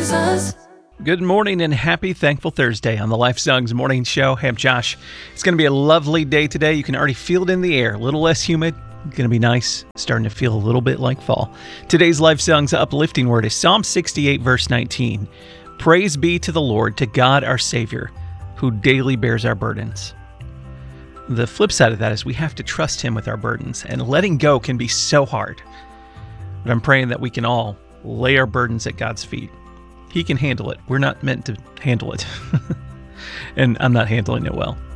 Jesus. Good morning and happy Thankful Thursday on the Life Songs Morning Show. Hey, I'm Josh. It's going to be a lovely day today. You can already feel it in the air. A little less humid. Going to be nice. Starting to feel a little bit like fall. Today's Life Songs uplifting word is Psalm 68, verse 19. Praise be to the Lord, to God our Savior, who daily bears our burdens. The flip side of that is we have to trust Him with our burdens, and letting go can be so hard. But I'm praying that we can all lay our burdens at God's feet. He can handle it. We're not meant to handle it. And I'm not handling it well.